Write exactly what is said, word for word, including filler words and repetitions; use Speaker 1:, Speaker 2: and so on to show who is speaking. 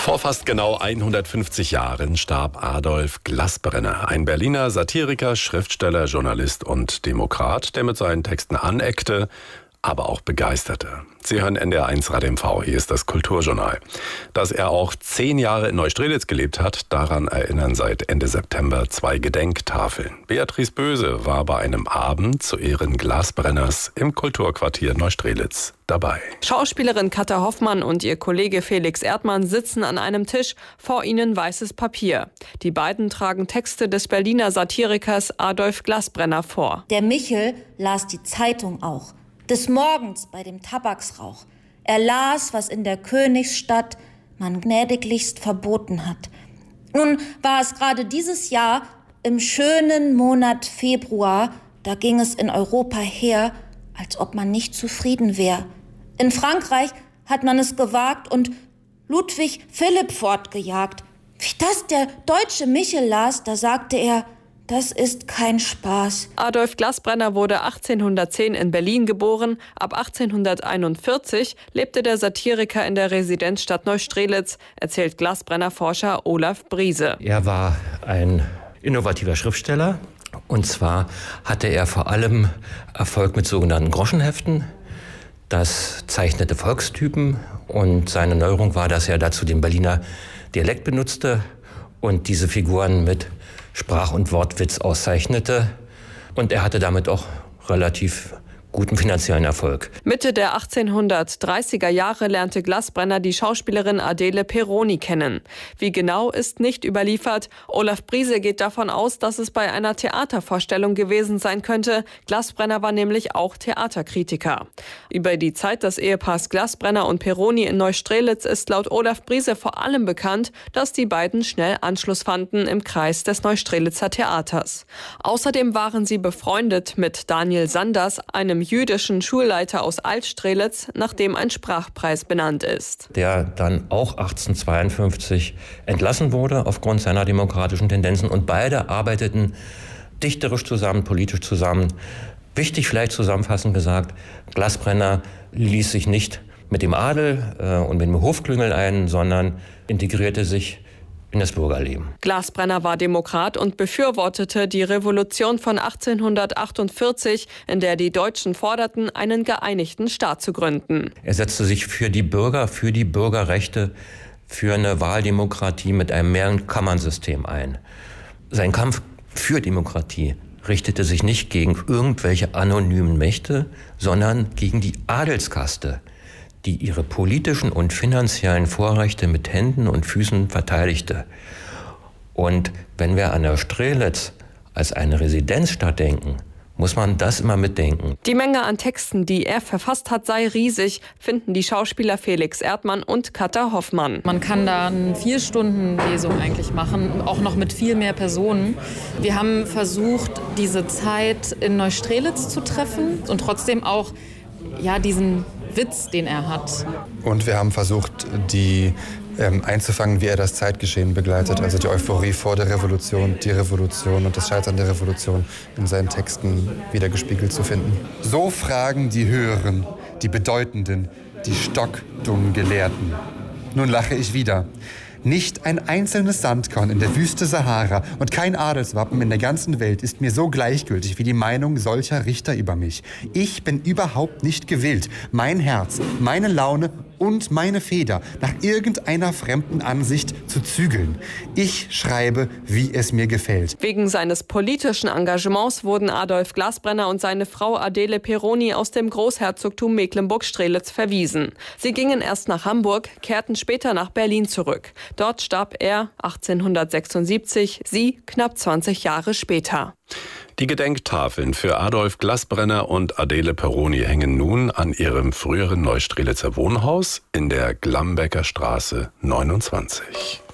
Speaker 1: Vor fast genau hundertfünfzig Jahren starb Adolf Glasbrenner, ein Berliner Satiriker, Schriftsteller, Journalist und Demokrat, der mit seinen Texten aneckte, aber auch begeisterte. Sie hören N D R eins Radio M V, hier ist das Kulturjournal. Dass er auch zehn Jahre in Neustrelitz gelebt hat, daran erinnern seit Ende September zwei Gedenktafeln. Beatrice Böse war bei einem Abend zu Ehren Glasbrenners im Kulturquartier Neustrelitz dabei.
Speaker 2: Schauspielerin Katja Hoffmann und ihr Kollege Felix Erdmann sitzen an einem Tisch, vor ihnen weißes Papier. Die beiden tragen Texte des Berliner Satirikers Adolf Glasbrenner vor.
Speaker 3: Der Michel las die Zeitung auch. Des Morgens bei dem Tabaksrauch. Er las, was in der Königsstadt man gnädiglichst verboten hat. Nun war es gerade dieses Jahr im schönen Monat Februar, da ging es in Europa her, als ob man nicht zufrieden wäre. In Frankreich hat man es gewagt und Ludwig Philipp fortgejagt. Wie das der deutsche Michel las, da sagte er: Das ist kein Spaß.
Speaker 2: Adolf Glasbrenner wurde achtzehnhundertzehn in Berlin geboren. Ab achtzehnhunderteinundvierzig lebte der Satiriker in der Residenzstadt Neustrelitz, erzählt Glasbrenner-Forscher Olaf Briese.
Speaker 4: Er war ein innovativer Schriftsteller. Und zwar hatte er vor allem Erfolg mit sogenannten Groschenheften. Das zeichnete Volkstypen. Und seine Neuerung war, dass er dazu den Berliner Dialekt benutzte und diese Figuren mit Sprach- und Wortwitz auszeichnete. Und er hatte damit auch relativ guten finanziellen Erfolg.
Speaker 2: Mitte der achtzehnhundertdreißiger Jahre lernte Glasbrenner die Schauspielerin Adele Perroni kennen. Wie genau, ist nicht überliefert. Olaf Briese geht davon aus, dass es bei einer Theatervorstellung gewesen sein könnte. Glasbrenner war nämlich auch Theaterkritiker. Über die Zeit des Ehepaars Glasbrenner und Perroni in Neustrelitz ist laut Olaf Briese vor allem bekannt, dass die beiden schnell Anschluss fanden im Kreis des Neustrelitzer Theaters. Außerdem waren sie befreundet mit Daniel Sanders, einem jüdischen Schulleiter aus Altstrelitz, nach dem ein Sprachpreis benannt ist.
Speaker 4: Der dann auch achtzehnhundertzweiundfünfzig entlassen wurde aufgrund seiner demokratischen Tendenzen. Und beide arbeiteten dichterisch zusammen, politisch zusammen. Wichtig vielleicht zusammenfassend gesagt, Glasbrenner ließ sich nicht mit dem Adel äh, und mit dem Hofklüngel ein, sondern integrierte sich in das Bürgerleben.
Speaker 2: Glasbrenner war Demokrat und befürwortete die Revolution von achtzehnhundertachtundvierzig, in der die Deutschen forderten, einen geeinigten Staat zu gründen.
Speaker 4: Er setzte sich für die Bürger, für die Bürgerrechte, für eine Wahldemokratie mit einem Mehrkammernsystem ein. Sein Kampf für Demokratie richtete sich nicht gegen irgendwelche anonymen Mächte, sondern gegen die Adelskaste, die ihre politischen und finanziellen Vorrechte mit Händen und Füßen verteidigte. Und wenn wir an Neustrelitz als eine Residenzstadt denken, muss man das immer mitdenken.
Speaker 2: Die Menge an Texten, die er verfasst hat, sei riesig, finden die Schauspieler Felix Erdmann und Katja Hoffmann.
Speaker 5: Man kann da eine Vier-Stunden-Lesung eigentlich machen, auch noch mit viel mehr Personen. Wir haben versucht, diese Zeit in Neustrelitz zu treffen und trotzdem auch ja, diesen Witz, den er hat.
Speaker 6: Und wir haben versucht, die ähm, einzufangen, wie er das Zeitgeschehen begleitet. Also die Euphorie vor der Revolution, die Revolution und das Scheitern der Revolution in seinen Texten wiedergespiegelt zu finden. So fragen die Höheren, die Bedeutenden, die stockdummen Gelehrten. Nun lache ich wieder. Nicht ein einzelnes Sandkorn in der Wüste Sahara und kein Adelswappen in der ganzen Welt ist mir so gleichgültig wie die Meinung solcher Richter über mich. Ich bin überhaupt nicht gewillt, mein Herz, meine Laune und meine Feder nach irgendeiner fremden Ansicht zu zügeln. Ich schreibe, wie es mir gefällt.
Speaker 2: Wegen seines politischen Engagements wurden Adolf Glasbrenner und seine Frau Adele Perroni aus dem Großherzogtum Mecklenburg-Strelitz verwiesen. Sie gingen erst nach Hamburg, kehrten später nach Berlin zurück. Dort starb er achtzehnhundertsechsundsiebzig, sie knapp zwanzig Jahre später.
Speaker 1: Die Gedenktafeln für Adolf Glasbrenner und Adele Perroni hängen nun an ihrem früheren Neustrelitzer Wohnhaus in der Glambecker Straße neunundzwanzig.